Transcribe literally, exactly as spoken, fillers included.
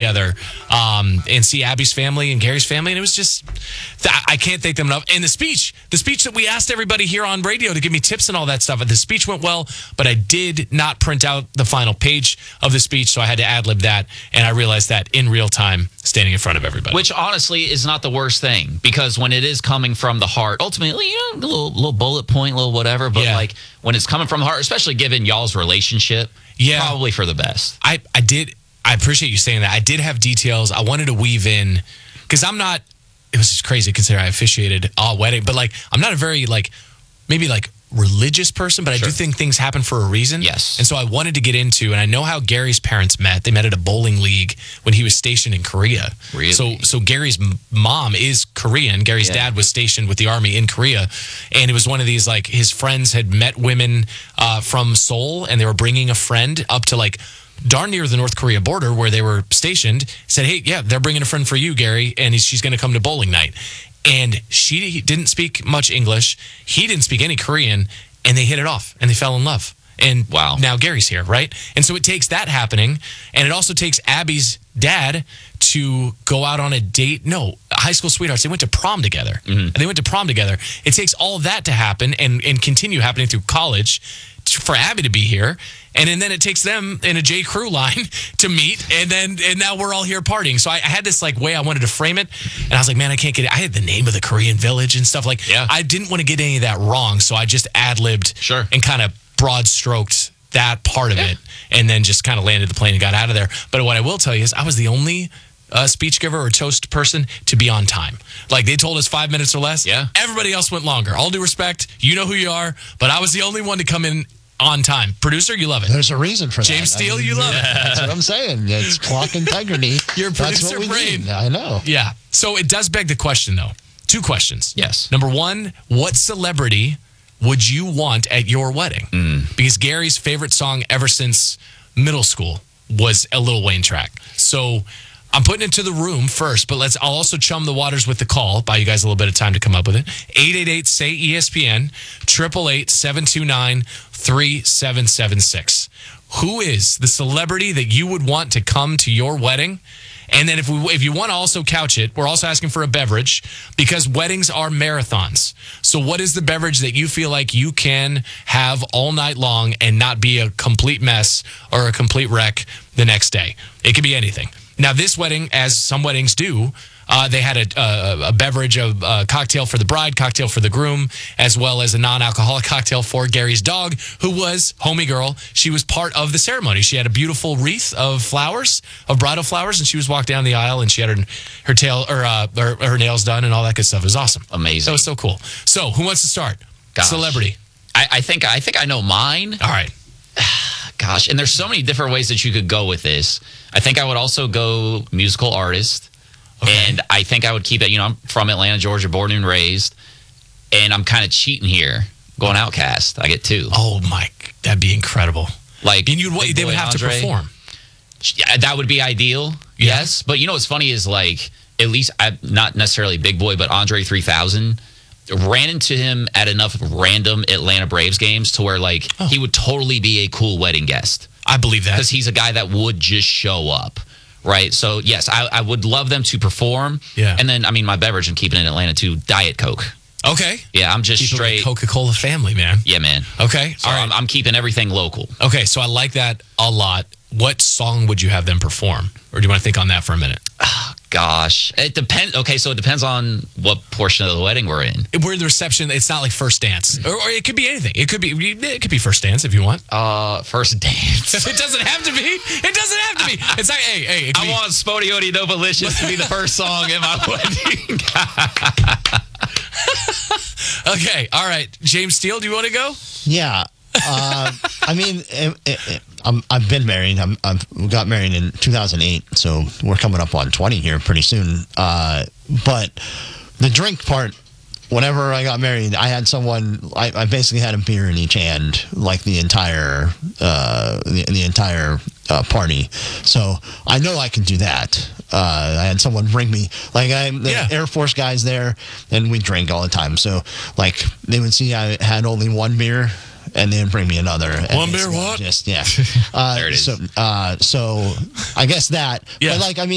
together um, and see Abby's family and Gary's family. And it was just, I can't thank them enough. And the speech, the speech that we asked everybody here on radio to give me tips and all that stuff. The speech went well, but I did not print out the final page of the speech, so I had to ad-lib that. And I realized that in real time, standing in front of everybody. Which honestly is not the worst thing, because when it is coming from the heart, ultimately, you know, a little, little bullet point, a little whatever, but yeah. like when it's coming from the heart, especially given y'all's relationship, yeah. probably for the best. I, I did, I appreciate you saying that. I did have details. I wanted to weave in, because I'm not, it was just crazy considering I officiated a wedding, but like, I'm not a very like, maybe like, religious person, but I sure. do think things happen for a reason. Yes. And so I wanted to get into, and I know how Gary's parents met. They met at a bowling league when he was stationed in Korea. Really? So so Gary's mom is Korean. Gary's yeah. dad was stationed with the army in Korea. And it was one of these, like, his friends had met women uh, from Seoul, and they were bringing a friend up to, like, darn near the North Korea border where they were stationed. Said, hey, yeah, they're bringing a friend for you, Gary, and he's, she's going to come to bowling night. And she didn't speak much English. He didn't speak any Korean. And they hit it off. And they fell in love. And wow. now Gary's here, right? And so it takes that happening. And it also takes Abby's dad to go out on a date. No, high school sweethearts. They went to prom together. Mm-hmm. They went to prom together. It takes all of that to happen and, and continue happening through college for Abby to be here. And, and then it takes them in a J. Crew line to meet, and then and now we're all here partying. So I, I had this like way I wanted to frame it, and I was like, man, I can't get it. I had the name of the Korean village and stuff. Like, yeah. I didn't want to get any of that wrong, so I just ad-libbed sure. and kind of broad-stroked that part of yeah. it, and then just kind of landed the plane and got out of there. But what I will tell you is I was the only uh, speech giver or toast person to be on time. Like, they told us five minutes or less. Yeah. Everybody else went longer. All due respect, you know who you are, but I was the only one to come in on time. Producer, you love it. There's a reason for James that. Steele, I mean, you love yeah, it. That's what I'm saying. It's clock integrity. Your That's producer what we brain. need. I know. Yeah. So it does beg the question, though. Two questions. Yes. Number one, what celebrity would you want at your wedding? Mm. Because Gary's favorite song ever since middle school was a Lil Wayne track. So I'm putting it to the room first, but let's. I'll also chum the waters with the call. Buy you guys a little bit of time to come up with it. eight eight eight, S A Y, E S P N, eight eight eight, seven two nine, three seven seven six. Who is the celebrity that you would want to come to your wedding? And then if we, if you want to also couch it, we're also asking for a beverage, because weddings are marathons. So what is the beverage that you feel like you can have all night long and not be a complete mess or a complete wreck the next day? It could be anything. Now, this wedding, as some weddings do, uh, they had a, a, a beverage, a, a cocktail for the bride, cocktail for the groom, as well as a non-alcoholic cocktail for Gary's dog, who was homie girl. She was part of the ceremony. She had a beautiful wreath of flowers, of bridal flowers, and she was walked down the aisle, and she had her her tail or uh, her, her nails done and all that good stuff. It was awesome. Amazing. That was so cool. So, who wants to start? Gosh. Celebrity. I, I think I think I know mine. All right. Gosh, and there's so many different ways that you could go with this. I think I would also go musical artist. Okay. And I think I would keep it, you know, I'm from Atlanta, Georgia, born and raised. And I'm kind of cheating here. Going Outcast. I get two. Oh, my. That'd be incredible. Like, and you'd, Big they Boy would have Andre. to perform. Yeah, that would be ideal. Yeah. Yes. But you know what's funny is, like, at least, I, not necessarily Big Boy, but Andre three thousand, ran into him at enough random Atlanta Braves games to where, like, oh. he would totally be a cool wedding guest. I believe that. Because he's a guy that would just show up. Right. So, yes, I, I would love them to perform. Yeah. And then, I mean, my beverage, I'm keeping it in Atlanta too, Diet Coke. Okay. Yeah, I'm just Keep straight. Coca-Cola family, man. Yeah, man. Okay. So all right. I'm, I'm keeping everything local. Okay, so I like that a lot. What song would you have them perform? Or do you want to think on that for a minute? Oh, gosh. It depends. Okay, so it depends on what portion of the wedding we're in. We're in the reception. It's not like first dance. Or, or it could be anything. It could be it could be first dance if you want. Uh, first dance. It doesn't have to be. It doesn't have to be. It's like, hey, hey. I be, want Spodioti Novalicious to be the first song in my wedding. Okay, all right. James Steele, do you want to go? Yeah. Uh, I mean, it, it, it, I'm, I've been married. I'm, I've we got married in two thousand eight, so we're coming up on twenty here pretty soon. Uh, but the drink part, whenever I got married, I had someone. I, I basically had a beer in each hand, like the entire uh, the, the entire uh, party. So I know I can do that. Uh, I had someone bring me, like, I the yeah. Air Force guys there, and we drink all the time. So, like, they would see I had only one beer, and then bring me another. One beer, what? Just, yeah. Uh, There it is. So, uh, so I guess that. Yeah. But, like, I mean,